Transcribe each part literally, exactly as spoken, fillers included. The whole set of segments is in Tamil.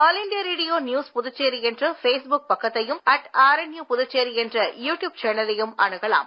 All India radio news Puducherry என்ற ஃபேஸ்புக் பக்கத்தையும் அட் ஆர்என்யூ புதுச்சேரி என்ற யூடியூப் சேனலையும் அணுகலாம்.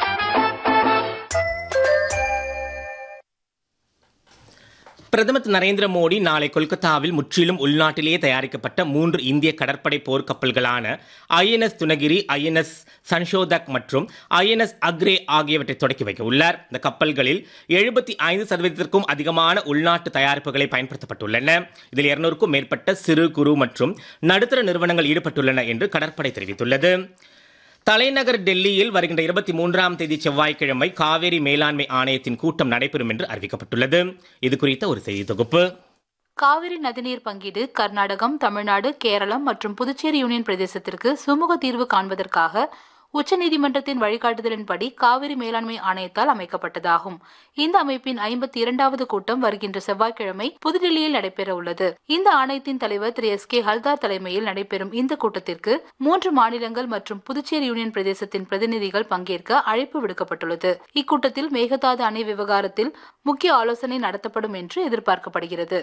பிரதமர் திரு நரேந்திர மோடி நாளை கொல்கத்தாவில் முற்றிலும் உள்நாட்டிலேயே தயாரிக்கப்பட்ட மூன்று இந்திய கடற்படை போர்க்கப்பல்களான ஐஎன்எஸ் துனகிரி, ஐஎன்எஸ் சன்ஷோதக் மற்றும் ஐஎன்எஸ் அக்ரே ஆகியவற்றை தொடக்கி வைக்க உள்ளார். இந்த கப்பல்களில் எழுபத்தி ஐந்து சதவீதத்திற்கும் அதிகமான உள்நாட்டு தயாரிப்புகளை பயன்படுத்தப்பட்டுள்ளன. இதில் இருநூறுக்கும் மேற்பட்ட சிறு குறு மற்றும் நடுத்தர நிறுவனங்கள் ஈடுபட்டுள்ளன என்று கடற்படை தெரிவித்துள்ளது. தலைநகர் டெல்லியில் வருகின்ற இருபத்தி மூன்றாம் தேதி செவ்வாய்க்கிழமை காவேரி மேலாண்மை ஆணையத்தின் கூட்டம் நடைபெறும் என்று அறிவிக்கப்பட்டுள்ளது. இது குறித்த ஒரு செய்தி தொகுப்பு. காவிரி நதிநீர் பங்கீடு கர்நாடகம், தமிழ்நாடு, கேரளம் மற்றும் புதுச்சேரி யூனியன் பிரதேசத்திற்கு சுமூக தீர்வு காண்பதற்காக உச்சநீதிமன்றத்தின் வழிகாட்டுதலின்படி காவிரி மேலாண்மை ஆணையத்தால் அமைக்கப்பட்டதாகும். இந்த அமைப்பின் ஐம்பத்தி இரண்டாவது கூட்டம் வருகின்ற செவ்வாய்க்கிழமை புதுடில்லியில் நடைபெற உள்ளது. இந்த ஆணையத்தின் தலைவர் திரு எஸ் கே ஹல்தார் தலைமையில் நடைபெறும் இந்த கூட்டத்திற்கு மூன்று மாநிலங்கள் மற்றும் புதுச்சேரி யூனியன் பிரதேசத்தின் பிரதிநிதிகள் பங்கேற்க அழைப்பு விடுக்கப்பட்டுள்ளது. இக்கூட்டத்தில் மேகதாது அணை விவகாரத்தில் முக்கிய ஆலோசனை நடத்தப்படும் என்று எதிர்பார்க்கப்படுகிறது.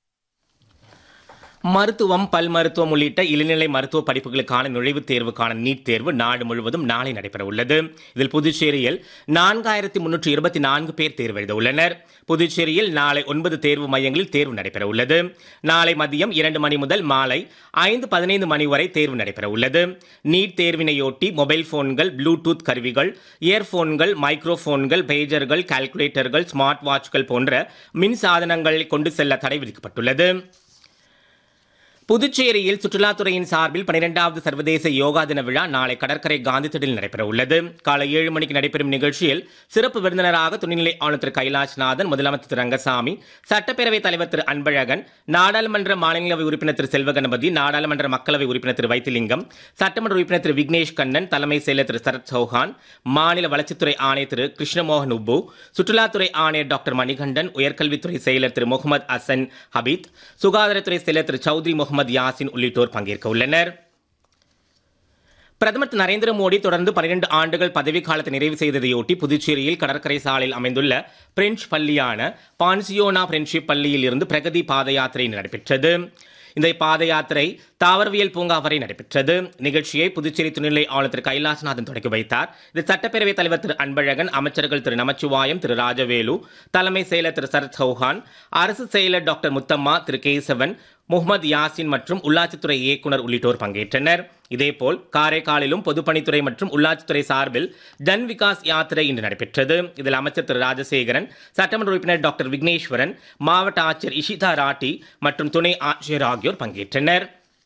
மருத்துவம், பல் மருத்துவம் உள்ளிட்ட இளநிலை மருத்துவ படிப்புகளுக்கான நுழைவுத் தேர்வுக்கான நீட் தேர்வு நாடு முழுவதும் நாளை நடைபெற உள்ளது. இதில் புதுச்சேரியில் நான்காயிரத்தி முன்னூற்றி இருபத்தி நான்கு பேர் தேர்வு எழுத உள்ளனர். புதுச்சேரியில் நாளை ஒன்பது தேர்வு மையங்களில் தேர்வு நடைபெற உள்ளது. நாளை மதியம் இரண்டு மணி முதல் மாலை ஐந்து பதினைந்து மணி வரை தேர்வு நடைபெற உள்ளது. நீட் தேர்வினையொட்டி மொபைல் போன்கள், ப்ளூடூத் கருவிகள், இயர்போன்கள், மைக்ரோபோன்கள், பேஜர்கள், கால்குலேட்டர்கள், ஸ்மார்ட் வாட்ச்கள் போன்ற மின் சாதனங்களை கொண்டு செல்ல தடை விதிக்கப்பட்டுள்ளது. புதுச்சேரியில் சுற்றுலாத்துறையின் சார்பில் பனிரெண்டாவது சர்வதேச யோகா தின விழா நாளை கடற்கரை காந்தி திடலில் நடைபெற உள்ளது. காலை ஏழு மணிக்கு நடைபெறும் நிகழ்ச்சியில் சிறப்பு விருந்தினராக துணைநிலை ஆளுநர் திரு கைலாஷ்நாதன், முதலமைச்சர் திரு ரங்கசாமி, சட்டப்பேரவைத் தலைவர் திரு அன்பழகன், நாடாளுமன்ற மாநிலங்களவை உறுப்பினர் திரு செல்வகணபதி, நாடாளுமன்ற மக்களவை உறுப்பினர் திரு வைத்திலிங்கம், சட்டமன்ற உறுப்பினர் திரு விக்னேஷ் கண்ணன், தலைமை செயலர் திரு சரத் சௌஹான், மாநில வளர்ச்சித்துறை ஆணையர் திரு கிருஷ்ணமோகன் உப்பு, சுற்றுலாத்துறை ஆணையர் டாக்டர் மணிகண்டன், உயர்கல்வித்துறை செயலர் திரு முகமது அசன் ஹபீத், சுகாதாரத்துறை செயலர் திரு சௌத்ரி முகமது யாசின் உள்ளிட்டோர் பங்கேற்க உள்ளனர். பிரதமர் திரு நரேந்திர மோடி தொடர்ந்து பனிரெண்டு ஆண்டுகள் பதவி காலத்தை நிறைவு செய்ததையொட்டி புதுச்சேரியில் கடற்கரை சாலையில் அமைந்துள்ள பிரெஞ்சு பள்ளியான பான்சியோனா பிரெண்ட்ஷிப் பள்ளியில் இருந்து பிரகதி பாத யாத்திரை நடைபெற்றது. இந்த பாத யாத்திரை தாவரவியல் பூங்கா வரை நடைபெற்றது. நிகழ்ச்சியை புதுச்சேரி துணைநிலை ஆளுநர் திரு கைலாஷ்நாதன் தொடங்கி வைத்தார். இது சட்டப்பேரவைத் தலைவர் திரு அன்பழகன், அமைச்சர்கள் திரு நமச்சிவாயம், திரு ராஜவேலு, தலைமை செயலர் திரு சரத் சௌஹான், அரசு செயலர் டாக்டர் முத்தம்மா, திரு கேசவன், முகமது யாசின் மற்றும் உள்ளாட்சித்துறை இயக்குநர் உள்ளிட்டோர் பங்கேற்றனர். இதேபோல் காரைக்காலிலும் பொதுப்பணித்துறை மற்றும் உள்ளாட்சித்துறை சார்பில் ஜன் விகாஸ் யாத்திரை இன்று நடைபெற்றது. இதில் அமைச்சர் திரு ராஜசேகரன், சட்டமன்ற உறுப்பினர் டாக்டர் விக்னேஸ்வரன், மாவட்ட ஆட்சியர் இஷிதா ராட்டி மற்றும் துணை ஆட்சியர் ஆகியோர் பங்கேற்றனர்.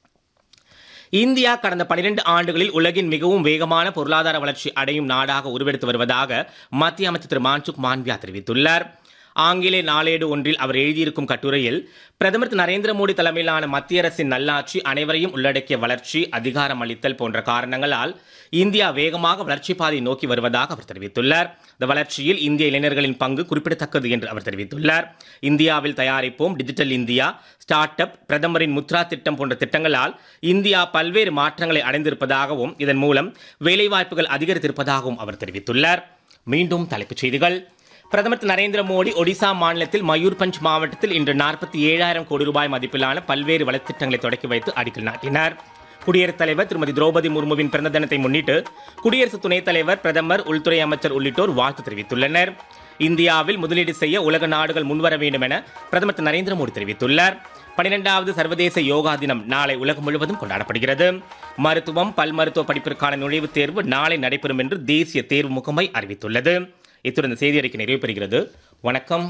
இந்தியா கடந்த பனிரெண்டு ஆண்டுகளில் உலகின் மிகவும் வேகமான பொருளாதார வளர்ச்சி அடையும் நாடாக உருவெடுத்து வருவதாக மத்திய அமைச்சர் திரு மான்சுக் மாண்வியா தெரிவித்துள்ளார். ஆங்கிலேய நாளேடு ஒன்றில் அவர் எழுதியிருக்கும் கட்டுரையில் பிரதமர் திரு நரேந்திர மோடி தலைமையிலான மத்திய அரசின் நல்லாட்சி, அனைவரையும் உள்ளடக்கிய வளர்ச்சி, அதிகாரம் அளித்தல் போன்ற காரணங்களால் இந்தியா வேகமாக வளர்ச்சி பாதை நோக்கி வருவதாக அவர் தெரிவித்துள்ளார். இந்த வளர்ச்சியில் இந்திய இளைஞர்களின் பங்கு குறிப்பிடத்தக்கது என்று அவர் தெரிவித்துள்ளார். இந்தியாவில் தயாரிப்போம், டிஜிட்டல் இந்தியா, ஸ்டார்ட் அப், பிரதமரின் முத்ரா திட்டம் போன்ற திட்டங்களால் இந்தியா பல்வேறு மாற்றங்களை அடைந்திருப்பதாகவும் இதன் மூலம் வேலைவாய்ப்புகள் அதிகரித்திருப்பதாகவும் அவர் தெரிவித்துள்ளார். மீண்டும் தலைப்புச் செய்திகள். பிரதமர் திரு நரேந்திர மோடி ஒடிசா மாநிலத்தில் மயூர்பஞ்ச் மாவட்டத்தில் இன்று நாற்பத்தி ஏழாயிரம் கோடி ரூபாய் மதிப்பிலான பல்வேறு வளர்ச்சித் திட்டங்களை தொடக்கி வைத்து அடிக்கல் நாட்டினார். குடியரசுத் தலைவர் திருமதி திரௌபதி முர்முவின் பிறந்த தினத்தை முன்னிட்டு குடியரசு துணைத் தலைவர், பிரதமர், உள்துறை அமைச்சர் உள்ளிட்டோர் வாழ்த்து தெரிவித்துள்ளனர். இந்தியாவில் முதலீடு செய்ய உலக நாடுகள் முன்வர வேண்டும் என பிரதமர் திரு நரேந்திர மோடி தெரிவித்துள்ளார். பனிரெண்டாவது சர்வதேச யோகா தினம் நாளை உலகம் முழுவதும் கொண்டாடப்படுகிறது. மருத்துவம், பல் மருத்துவ படிப்பிற்கான நுழைவுத் தேர்வு நாளை நடைபெறும் என்று தேசிய தேர்வு முகமை அறிவித்துள்ளது. இத்துடன் இந்த செய்தி அறிக்கை நிறைவு பெறுகிறது. வணக்கம்.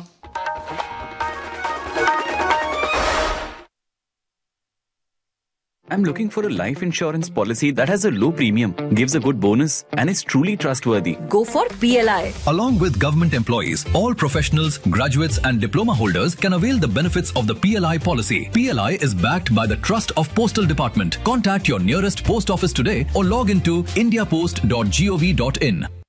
I'm looking for a life insurance policy that has a low premium, gives a good bonus, and is truly trustworthy. Go for P L I. Along with government employees, all professionals, graduates, and diploma holders can avail the benefits of the P L I policy. P L I is backed by the Trust of Postal Department. Contact your nearest post office today or log into india post dot gov dot in.